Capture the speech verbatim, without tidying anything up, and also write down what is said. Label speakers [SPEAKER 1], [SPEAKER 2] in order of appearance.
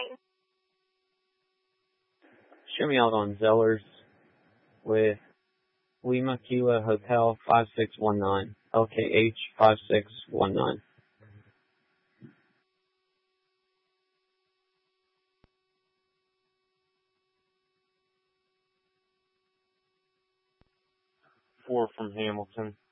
[SPEAKER 1] nine.
[SPEAKER 2] Show me out on Zellers with Lima Kilo Hotel five six one nine, L K H five six one nine. Four from Hamilton.